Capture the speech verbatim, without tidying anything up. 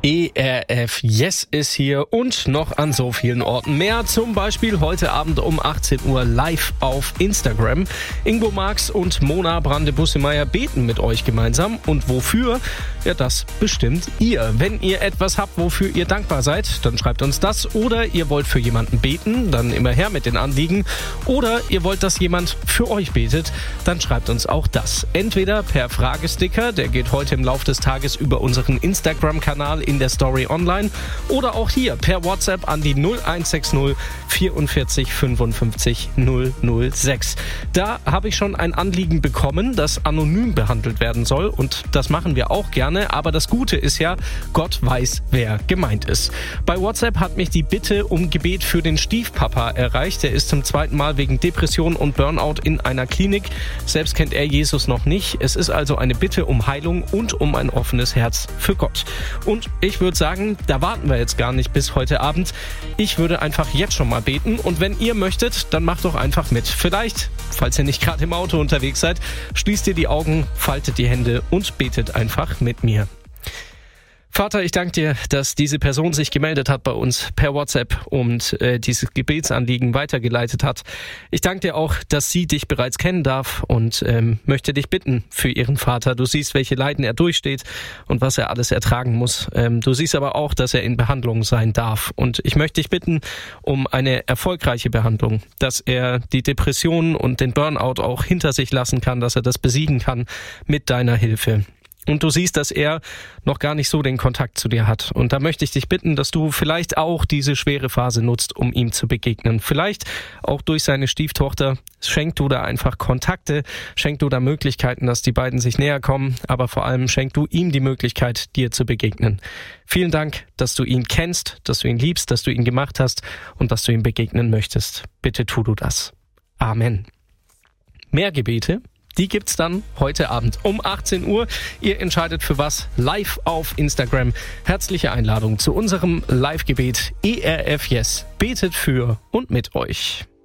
E R F Yes ist hier und noch an so vielen Orten mehr. Zum Beispiel heute Abend um achtzehn Uhr live auf Instagram. Ingo Marx und Mona Brande-Bussemeyer beten mit euch gemeinsam. Und wofür? Ja, das bestimmt ihr. Wenn ihr etwas habt, wofür ihr dankbar seid, dann schreibt uns das. Oder ihr wollt für jemanden beten, dann immer her mit den Anliegen. Oder ihr wollt, dass jemand für euch betet, dann schreibt uns auch das. Entweder per Fragesticker, der geht heute im Laufe des Tages über unseren Instagram-Kanal in der Story online, oder auch hier per WhatsApp an die null eins sechs null vierundvierzig fünfundfünfzig null null sechs. Da habe ich schon ein Anliegen bekommen, das anonym behandelt werden soll, und das machen wir auch gerne, aber das Gute ist ja, Gott weiß, wer gemeint ist. Bei WhatsApp hat mich die Bitte um Gebet für den Stiefpapa erreicht. Er ist zum zweiten Mal wegen Depression und Burnout in einer Klinik. Selbst kennt er Jesus noch nicht. Es ist also eine Bitte um Heilung und um ein offenes Herz für Gott. Und ich würde sagen, da warten wir jetzt gar nicht bis heute Abend. Ich würde einfach jetzt schon mal beten, und wenn ihr möchtet, dann macht doch einfach mit. Vielleicht, falls ihr nicht gerade im Auto unterwegs seid, schließt ihr die Augen, faltet die Hände und betet einfach mit mir. Vater, ich danke dir, dass diese Person sich gemeldet hat bei uns per WhatsApp und äh, dieses Gebetsanliegen weitergeleitet hat. Ich danke dir auch, dass sie dich bereits kennen darf, und ähm, möchte dich bitten für ihren Vater. Du siehst, welche Leiden er durchsteht und was er alles ertragen muss. Ähm, du siehst aber auch, dass er in Behandlung sein darf. Und ich möchte dich bitten um eine erfolgreiche Behandlung, dass er die Depressionen und den Burnout auch hinter sich lassen kann, dass er das besiegen kann mit deiner Hilfe. Und du siehst, dass er noch gar nicht so den Kontakt zu dir hat. Und da möchte ich dich bitten, dass du vielleicht auch diese schwere Phase nutzt, um ihm zu begegnen. Vielleicht auch durch seine Stieftochter. Schenk du da einfach Kontakte, schenk du da Möglichkeiten, dass die beiden sich näher kommen. Aber vor allem schenk du ihm die Möglichkeit, dir zu begegnen. Vielen Dank, dass du ihn kennst, dass du ihn liebst, dass du ihn gemacht hast und dass du ihm begegnen möchtest. Bitte tu du das. Amen. Mehr Gebete? Die gibt's dann heute Abend um achtzehn Uhr. Ihr entscheidet für was, live auf Instagram. Herzliche Einladung zu unserem Live-Gebet E R F Yes. Betet für und mit euch.